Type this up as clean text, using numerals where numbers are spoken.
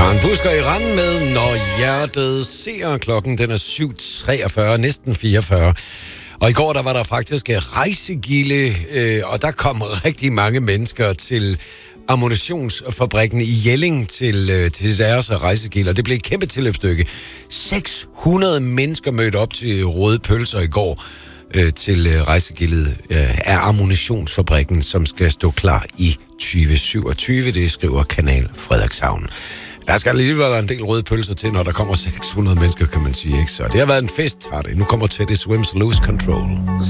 Karen Busker i randen med Når hjertet ser. Klokken den er 7.43, næsten 44. Og i går der var der faktisk rejsegilde, og der kom rigtig mange mennesker til ammunitionsfabrikken i Jelling til deres rejsegilde, og det blev et kæmpe tilløbsstykke. 600 mennesker mødte op til røde pølser i går til rejsegildet af ammunitionsfabrikken, som skal stå klar i 2027. Det skriver Kanal Frederikshavn. Der skal alligevel være en del røde pølser til, når der kommer 600 mennesker, kan man sige, ikke? Så det har været en fest, har det. Nu kommer Teddy Swims Lose Control.